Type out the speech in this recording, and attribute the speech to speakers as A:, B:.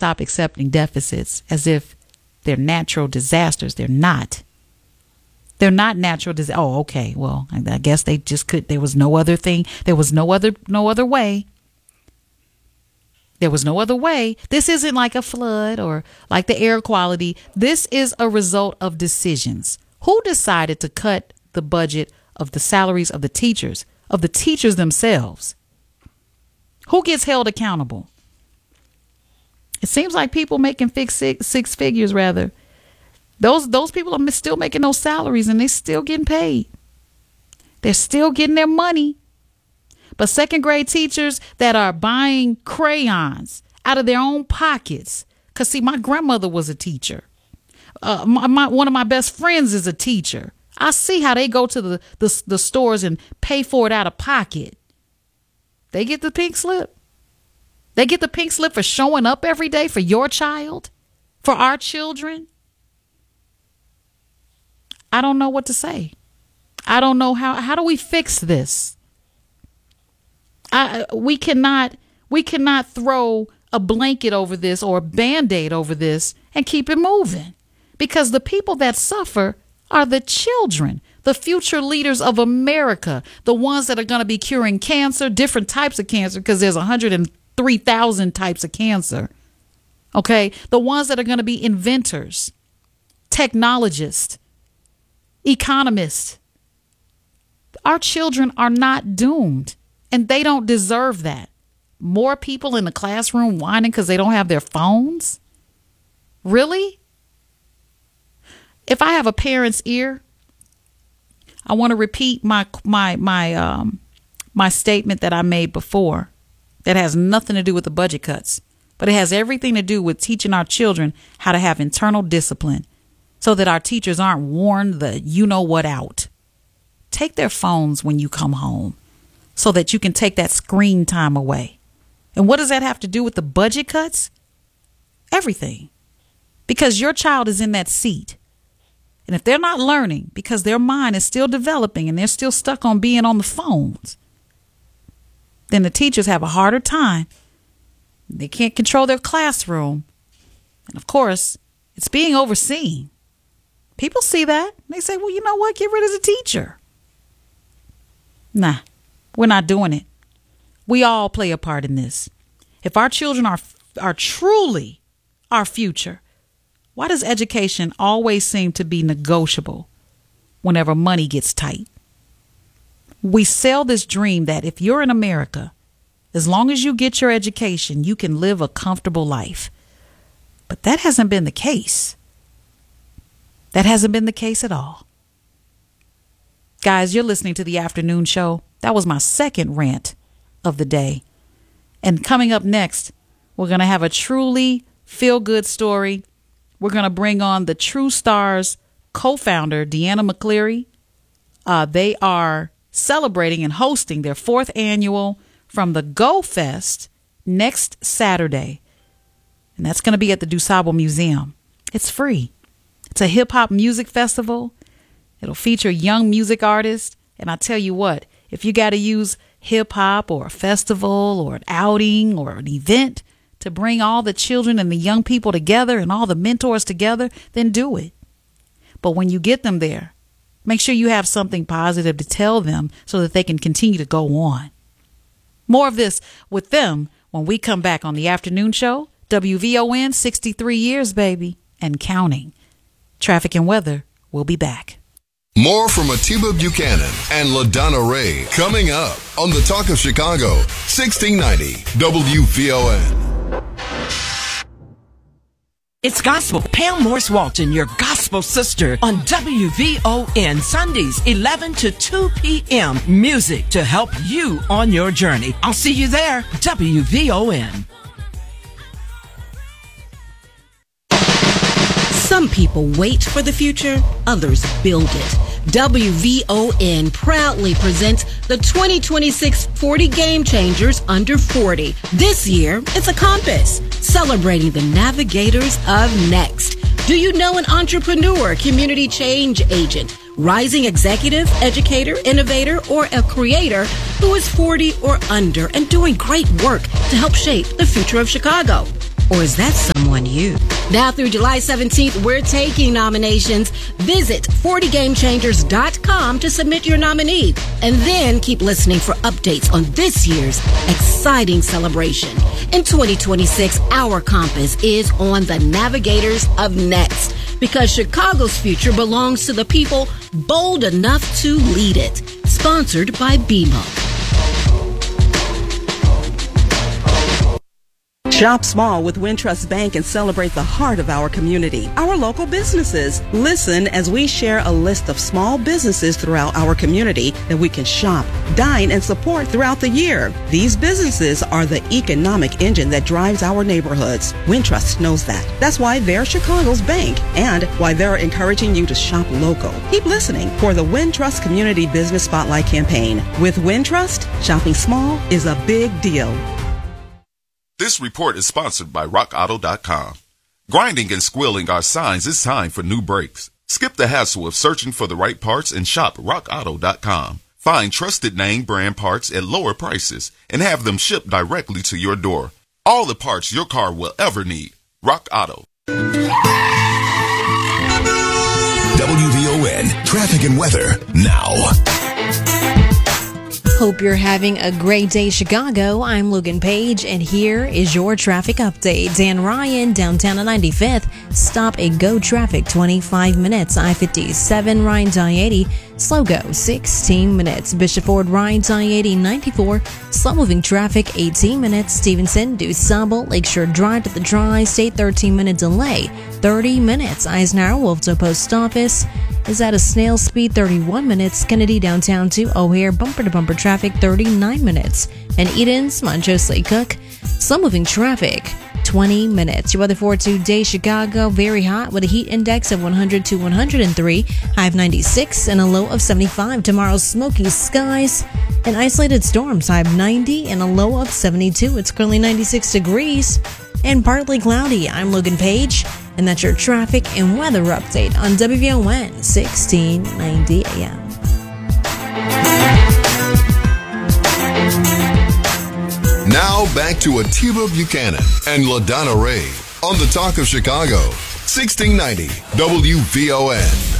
A: stop accepting deficits as if they're natural disasters. They're not. They're not natural disasters. Oh, okay. Well, I guess they just could. There was no other thing. There was no other way. There was no other way. This isn't like a flood or like the air quality. This is a result of decisions. Who decided to cut the budget of the salaries of the teachers themselves? Who gets held accountable? It seems like people making six figures, rather. Those people are still making those salaries and they're still getting paid. They're still getting their money. But second grade teachers that are buying crayons out of their own pockets. Because, see, my grandmother was a teacher. One of my best friends is a teacher. I see how they go to the stores and pay for it out of pocket. They get the pink slip. They get the pink slip for showing up every day for your child, for our children. I don't know what to say. I don't know how do we fix this? We cannot throw a blanket over this or a Band-Aid over this and keep it moving, because the people that suffer are the children, the future leaders of America, the ones that are going to be curing cancer, different types of cancer, because there's 103,000 types of cancer. Okay. The ones that are going to be inventors, technologists, economists. Our children are not doomed. And they don't deserve that. More people in the classroom whining because they don't have their phones? Really? If I have a parent's ear, I want to repeat my statement that I made before that has nothing to do with the budget cuts, but it has everything to do with teaching our children how to have internal discipline so that our teachers aren't worn the you-know-what out. Take their phones when you come home, so that you can take that screen time away. And what does that have to do with the budget cuts? Everything. Because your child is in that seat. And if they're not learning because their mind is still developing and they're still stuck on being on the phones, then the teachers have a harder time. They can't control their classroom. And of course, it's being overseen. People see that. They say, well, you know what? Get rid of the teacher. Nah. We're not doing it. We all play a part in this. If our children are truly our future, why does education always seem to be negotiable whenever money gets tight? We sell this dream that if you're in America, as long as you get your education, you can live a comfortable life. But that hasn't been the case. That hasn't been the case at all. Guys, you're listening to The Afternoon Show. That was my second rant of the day. And coming up next, we're going to have a truly feel-good story. We're going to bring on the True Stars co-founder, Deanna McCleary. They are celebrating and hosting their 4th annual From the Go Fest next Saturday. And that's going to be at the DuSable Museum. It's free. It's a hip-hop music festival. It'll feature young music artists. And I tell you what, if you got to use hip hop or a festival or an outing or an event to bring all the children and the young people together and all the mentors together, then do it. But when you get them there, make sure you have something positive to tell them so that they can continue to go on. More of this with them when we come back on The Afternoon Show. WVON, 63 years, baby, and counting. Traffic and weather will be back.
B: More from Atiba Buchanan and LaDonna Ray coming up on the Talk of Chicago, 1690 WVON.
C: It's Gospel. Pam Morse Walton, your gospel sister, on WVON, Sundays, 11 to 2 p.m. Music to help you on your journey. I'll see you there. WVON.
D: Some people wait for the future, others build it. WVON proudly presents the 2026 40 Game Changers Under 40. This year, it's a compass, celebrating the navigators of next. Do you know an entrepreneur, community change agent, rising executive, educator, innovator, or a creator who is 40 or under and doing great work to help shape the future of Chicago? Or is that someone you? Now through July 17th, we're taking nominations. Visit 40gamechangers.com to submit your nominee. And then keep listening for updates on this year's exciting celebration. In 2026, our compass is on the navigators of next, because Chicago's future belongs to the people bold enough to lead it. Sponsored by BMO.
E: Shop small with Wintrust Bank and celebrate the heart of our community, our local businesses. Listen as we share a list of small businesses throughout our community that we can shop, dine, and support throughout the year. These businesses are the economic engine that drives our neighborhoods. Wintrust knows that. That's why they're Chicago's bank and why they're encouraging you to shop local. Keep listening for the Wintrust Community Business Spotlight campaign. With Wintrust, shopping small is a big deal.
F: This report is sponsored by RockAuto.com. Grinding and squealing are signs it's time for new brakes. Skip the hassle of searching for the right parts and shop RockAuto.com. Find trusted name brand parts at lower prices and have them shipped directly to your door. All the parts your car will ever need. Rock Auto.
B: WVON Traffic and Weather now.
G: Hope you're having a great day, Chicago. I'm Logan Page, and here is your traffic update. Dan Ryan, downtown on 95th. Stop and go traffic, 25 minutes. I-57, Ryan to I-80. Slow go, 16 minutes. Bishop Ford, Ryan to I-80, 94. Slow moving traffic, 18 minutes. Stevenson, DuSable, Lakeshore Drive to the Tri-State, 13-minute delay. 30 minutes. Eisenhower, Wolfville Post Office is at a snail speed, 31 minutes. Kennedy downtown to O'Hare, bumper-to-bumper traffic, 39 minutes. And Edens, Montrose Lake Cook, slow-moving traffic, 20 minutes. Your weather for today, Chicago, very hot with a heat index of 100 to 103, high of 96 and a low of 75. Tomorrow, smoky skies and isolated storms, high of 90 and a low of 72. It's currently 96 degrees and partly cloudy. I'm Logan Page, and that's your traffic and weather update on WVON 1690 AM.
B: Now back to Atiba Buchanan and LaDonna Ray on the Talk of Chicago, 1690 WVON.